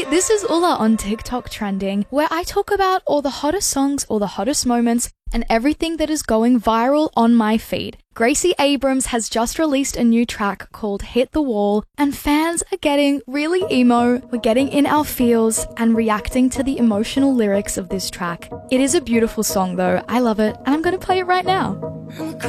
this is Ulla on TikTok Trending, where I talk about all the hottest songs, all the hottest moments, and everything that is going viral on my feed. Gracie Abrams has just released a new track called Hit the Wall, and fans are getting really emo. We're getting in our feels and reacting to the emotional lyrics of this track. It is a beautiful song though, I love it, and I'm going to play it right now.